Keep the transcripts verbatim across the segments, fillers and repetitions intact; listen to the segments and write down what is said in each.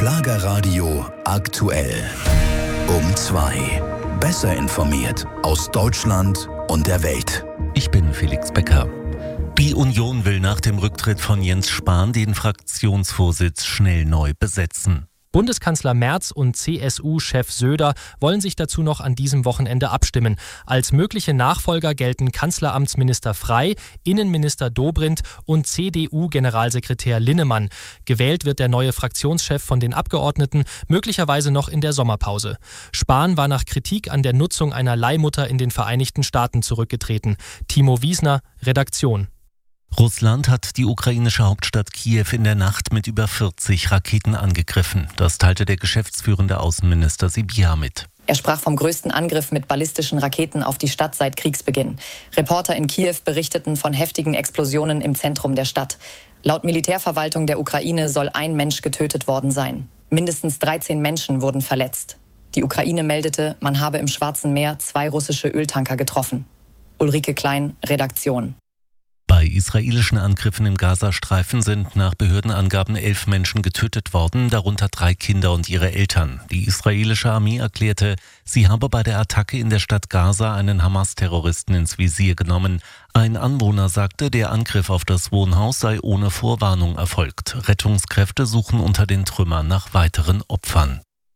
Schlagerradio aktuell. Um zwei. Besser informiert aus Deutschland und der Welt. Ich bin Felix Becker. Die Union will nach dem Rücktritt von Jens Spahn den Fraktionsvorsitz schnell neu besetzen. Bundeskanzler Merz und C S U-Chef Söder wollen sich dazu noch an diesem Wochenende abstimmen. Als mögliche Nachfolger gelten Kanzleramtsminister Frey, Innenminister Dobrindt und C D U-Generalsekretär Linnemann. Gewählt wird der neue Fraktionschef von den Abgeordneten, möglicherweise noch in der Sommerpause. Spahn war nach Kritik an der Nutzung einer Leihmutter in den Vereinigten Staaten zurückgetreten. Timo Wiesner, Redaktion. Russland hat die ukrainische Hauptstadt Kiew in der Nacht mit über vierzig Raketen angegriffen. Das teilte der geschäftsführende Außenminister Sybiha mit. Er sprach vom größten Angriff mit ballistischen Raketen auf die Stadt seit Kriegsbeginn. Reporter in Kiew berichteten von heftigen Explosionen im Zentrum der Stadt. Laut Militärverwaltung der Ukraine soll ein Mensch getötet worden sein. Mindestens dreizehn Menschen wurden verletzt. Die Ukraine meldete, man habe im Schwarzen Meer zwei russische Öltanker getroffen. Ulrike Klein, Redaktion. Bei israelischen Angriffen im Gazastreifen sind nach Behördenangaben elf Menschen getötet worden, darunter drei Kinder und ihre Eltern. Die israelische Armee erklärte, sie habe bei der Attacke in der Stadt Gaza einen Hamas-Terroristen ins Visier genommen. Ein Anwohner sagte, der Angriff auf das Wohnhaus sei ohne Vorwarnung erfolgt. Rettungskräfte suchen unter den Trümmern nach weiteren Opfern.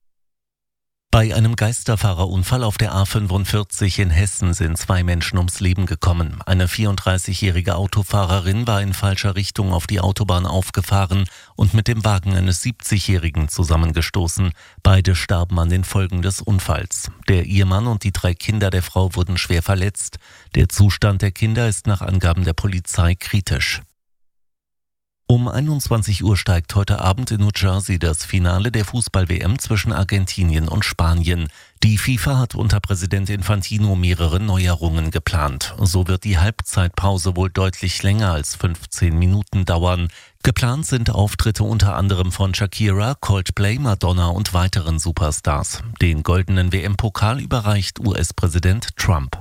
Bei einem Geisterfahrerunfall auf der A fünfundvierzig in Hessen sind zwei Menschen ums Leben gekommen. Eine vierunddreißigjährige Autofahrerin war in falscher Richtung auf die Autobahn aufgefahren und mit dem Wagen eines siebzigjährigen zusammengestoßen. Beide starben an den Folgen des Unfalls. Der Ehemann und die drei Kinder der Frau wurden schwer verletzt. Der Zustand der Kinder ist nach Angaben der Polizei kritisch. Um einundzwanzig Uhr steigt heute Abend in New Jersey das Finale der Fußball-W M zwischen Argentinien und Spanien. Die FIFA hat unter Präsident Infantino mehrere Neuerungen geplant. So wird die Halbzeitpause wohl deutlich länger als fünfzehn Minuten dauern. Geplant sind Auftritte unter anderem von Shakira, Coldplay, Madonna und weiteren Superstars. Den goldenen W M-Pokal überreicht U S-Präsident Trump.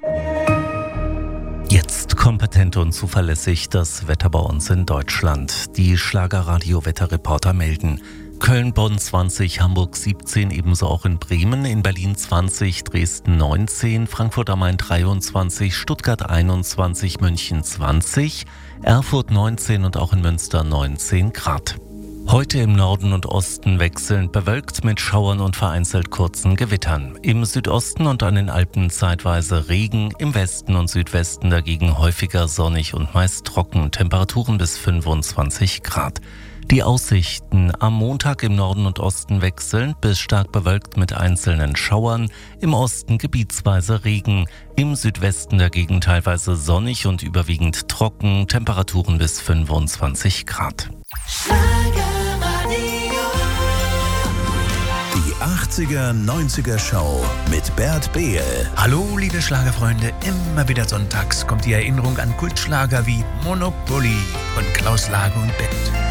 Jetzt kompetent und zuverlässig das Wetter bei uns in Deutschland. Die Schlagerradio-Wetterreporter melden: Köln, Bonn zwanzig, Hamburg siebzehn, ebenso auch in Bremen, in Berlin zwanzig, Dresden neunzehn, Frankfurt am Main dreiundzwanzig, Stuttgart einundzwanzig, München zwanzig, Erfurt neunzehn und auch in Münster neunzehn Grad. Heute im Norden und Osten wechselnd bewölkt mit Schauern und vereinzelt kurzen Gewittern. Im Südosten und an den Alpen zeitweise Regen, im Westen und Südwesten dagegen häufiger sonnig und meist trocken, Temperaturen bis fünfundzwanzig Grad. Die Aussichten: am Montag im Norden und Osten wechselnd bis stark bewölkt mit einzelnen Schauern, im Osten gebietsweise Regen, im Südwesten dagegen teilweise sonnig und überwiegend trocken, Temperaturen bis fünfundzwanzig Grad. Die achtziger, neunziger Show mit Bert Behl. Hallo liebe Schlagerfreunde, immer wieder sonntags kommt die Erinnerung an Kultschlager wie Monopoly von Klaus Lage und Band.